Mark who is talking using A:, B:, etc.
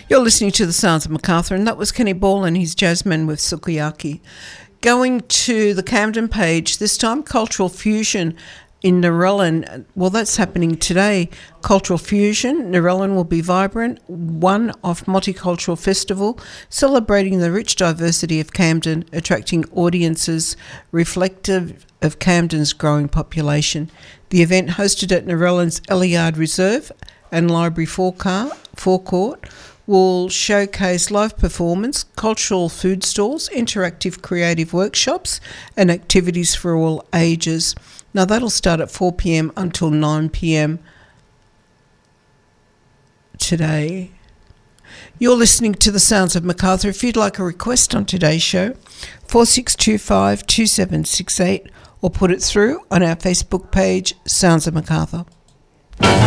A: You're listening to the Sounds of Macarthur, and that was Kenny Ball and his Jasmine with Sukiyaki. Going to the Camden page, this time Cultural Fusion in Narellan. Well, that's happening today. Cultural Fusion, Narellan will be vibrant, one-off multicultural festival celebrating the rich diversity of Camden, attracting audiences reflective of Camden's growing population. The event, hosted at Narellan's Elliard Reserve and Library Forecourt, will showcase live performance, cultural food stalls, interactive creative workshops and activities for all ages. Now that'll start at 4 p.m. until 9 p.m. today. You're listening to the Sounds of Macarthur. If you'd like a request on today's show, 4625-2768, or put it through on our Facebook page, Sounds of Macarthur.